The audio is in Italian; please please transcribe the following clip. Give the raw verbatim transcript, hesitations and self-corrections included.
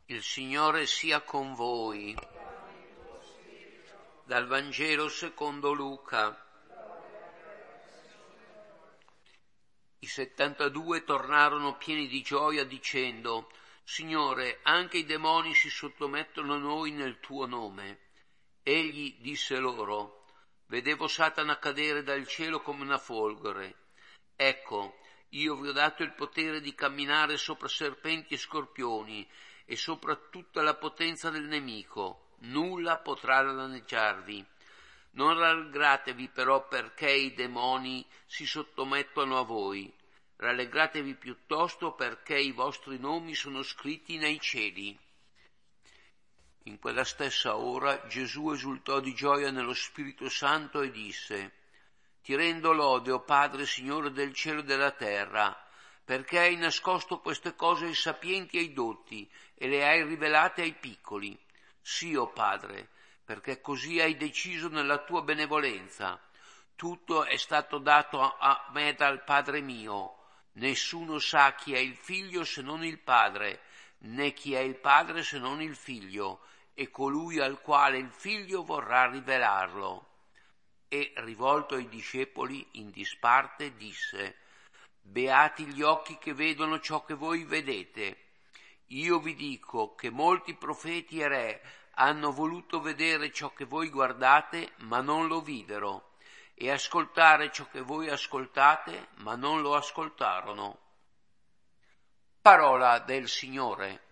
Il Signore sia con voi. Dal Vangelo secondo Luca. I settantadue tornarono pieni di gioia dicendo: Signore, anche i demoni si sottomettono a noi nel tuo nome. Egli disse loro: Vedevo Satana cadere dal cielo come una folgore. Ecco, io vi ho dato il potere di camminare sopra serpenti e scorpioni e sopra tutta la potenza del nemico. Nulla potrà danneggiarvi. Non rallegratevi però perché i demoni si sottomettono a voi. Rallegratevi piuttosto perché i vostri nomi sono scritti nei cieli. In quella stessa ora Gesù esultò di gioia nello Spirito Santo e disse: Ti rendo lode, o Padre, Signore del cielo e della terra, perché hai nascosto queste cose ai sapienti e ai dotti e le hai rivelate ai piccoli. Sì, o Padre, perché così hai deciso nella tua benevolenza. Tutto è stato dato a me dal Padre mio. Nessuno sa chi è il Figlio se non il Padre, né chi è il Padre se non il Figlio, e colui al quale il Figlio vorrà rivelarlo. E, rivolto ai discepoli in disparte, disse: Beati gli occhi che vedono ciò che voi vedete. Io vi dico che molti profeti e re hanno voluto vedere ciò che voi guardate, ma non lo videro, e ascoltare ciò che voi ascoltate, ma non lo ascoltarono. Parola del Signore.